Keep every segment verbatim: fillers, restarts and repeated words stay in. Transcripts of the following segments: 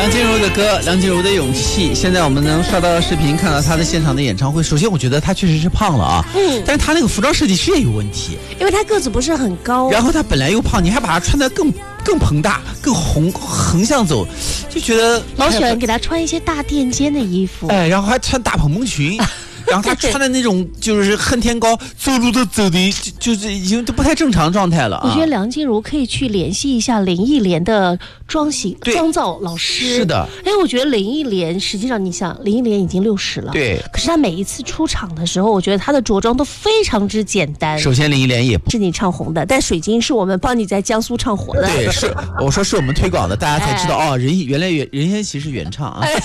梁静茹的歌，梁静茹的勇气。现在我们能刷到视频，看到她的现场的演唱会。首先，我觉得她确实是胖了啊，嗯，但是她那个服装设计师也有问题， 因为她个子不是很高， 然后她本来又胖，你还把她穿得更更膨大、更横横向走，就觉得老喜欢给她穿一些大垫肩的衣服， 哎，然后还穿大蓬蓬裙。然后他穿的那种就是恨天高，走路都走的就就是已经都不太正常状态了、啊。 我觉得梁静茹可以去联系一下林忆莲的妆型妆造老师。 是的， 哎，我觉得林忆莲实际上你想，林忆莲已经六十了， 对， 可是她每一次出场的时候，我觉得她的着装都非常之简单。 首先林忆莲也是你唱红的，但水晶是我们帮你在江苏唱火的。 对，是我说是我们推广的，大家才知道、哎、哦，人原来原任贤齐是原唱啊。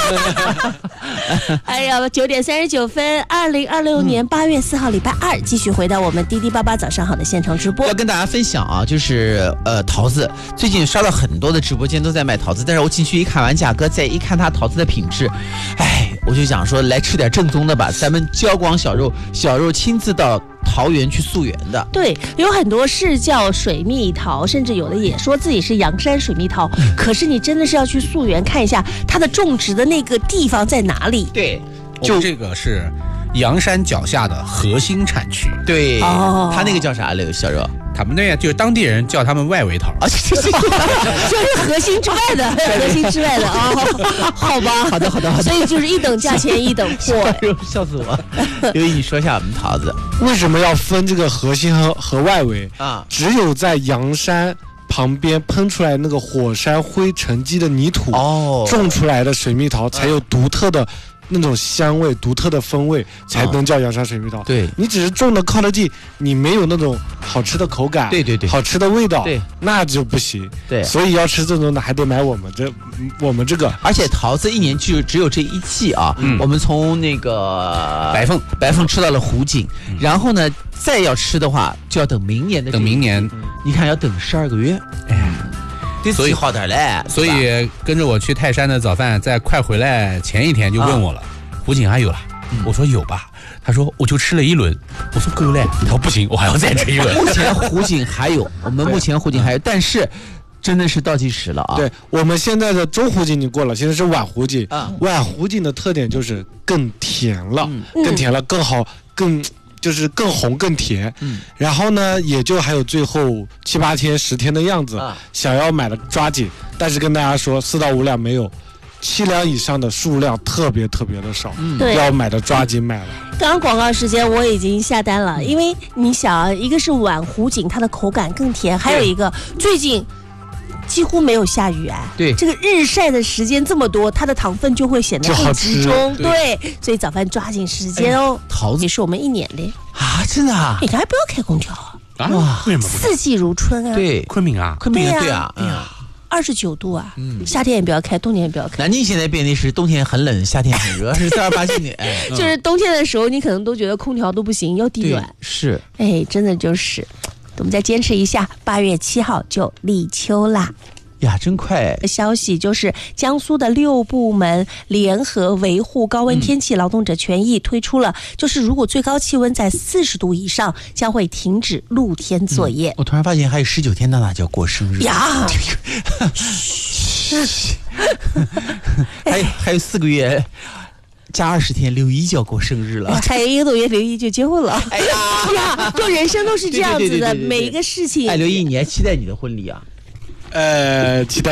哎呀，九点三十九分，二零二六年八月四号礼拜二，继续回到我们滴滴八八早上好的现场直播。 要跟大家分享啊，就是呃桃子，最近刷到很多的直播间都在卖桃子，但是我进去一看完价格，再一看它桃子的品质，哎，我就想说来吃点正宗的吧。咱们焦广小肉，小肉亲自到桃园去溯源的。 对，有很多是叫水蜜桃，甚至有的也说自己是阳山水蜜桃、嗯、可是你真的是要去溯源看一下它的种植的那个地方在哪里。 对， 就这个是阳山脚下的核心产区。 对，哦，他那个叫啥来着？小肉， 他们那就是当地人叫他们外围桃， 啊，就是核心之外的，核心之外的啊、哦，好吧， 好的，好的，好的。 所以就是一等价钱一等货， 笑死我！刘毅，你说一下我们桃子为什么要分这个核心和和外围啊？只有在阳山旁边喷出来那个火山灰沉积的泥土哦，种出来的水蜜桃才有独特的那种香味，独特的风味，才能叫阳山水蜜桃。 对， 你只是种的靠得近，你没有那种好吃的口感， 对对对， 好吃的味道， 对， 那就不行。 对， 所以要吃正宗的，还得买我们这我们这个。 而且桃子一年就只有这一季啊，嗯、我们从那个白凤白凤吃到了湖景、嗯，然后呢，再要吃的话，就要等明年的。 等明年， 嗯、你看要等十二个月。哎。 所以好点嘞， 所以跟着我去泰山的早饭，在快回来前一天就问我了，啊、湖景还有了、嗯？我说有吧，他说我就吃了一轮，我说够嘞，他说不行，我还要再吃一轮。 目前湖景还有，我们目前湖景还有，但是真的是倒计时了啊！ 对，我们现在的中湖景已经过了，现在是晚湖景。啊、晚湖景的特点就是更甜了，嗯、更甜了，更好，更。就是更红更甜，嗯，然后呢，也就还有最后七八天、十天的样子，啊、想要买的抓紧，但是跟大家说，四到五两没有，七两以上的数量特别特别的少，嗯，要买的抓紧买了。 刚刚广告时间我已经下单了，嗯、因为你想啊，一个是晚湖景，它的口感更甜，还有一个最近。几乎没有下雨啊， 对， 这个日晒的时间这么多，它的糖分就会显得更集中，对，对，所以早饭抓紧时间哦。 桃子也是我们一年的啊，真的啊， 你还不要开空调啊？哇，为什么？ 四季如春啊， 对， 昆明啊， 昆明啊，对啊，哎呀， 二十九度啊，嗯，夏天也不要开，冬天也不要开。 南京现在变的是冬天很冷，夏天很热，是正儿八经的，哎， 就是冬天的时候，你可能都觉得空调都不行，要地暖， 是， 哎，真的就是，我们再坚持一下，八月七号就立秋啦。 呀，真快！ 消息就是江苏的六部门联合维护高温天气劳动者权益推出了，嗯、就是如果最高气温在四十度以上，将会停止露天作业。嗯、 我突然发现还有十九天到哪就要过生日呀！ 还有还有四个月。加二十天，刘一就要过生日了。 还有一个多月，刘一就结婚了。哎呀呀，做人生都是这样子的，每一个事情。 哎，刘一，你还期待你的婚礼啊？ 呃，期待。